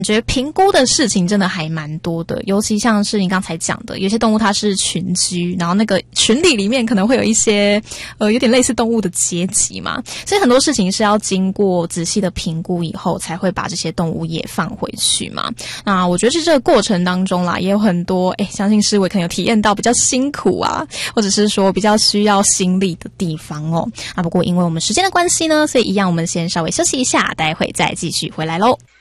觉得评估的事情真的还蛮多的，尤其像是你刚才讲的，有些动物它是群居，然后那个群体里面可能会有一些有点类似动物的阶级嘛，所以很多事情是要经过仔细的评估以后才会把这些动物也放回去嘛。那我觉得是这个过程当中啦，也有很多相信诗伟可能有体验到比较辛苦啊，或者是说比较需要心力的地方哦。那不过因为我们时间的关系呢，所以一样我们先稍微休息一下，待会再继续回来咯。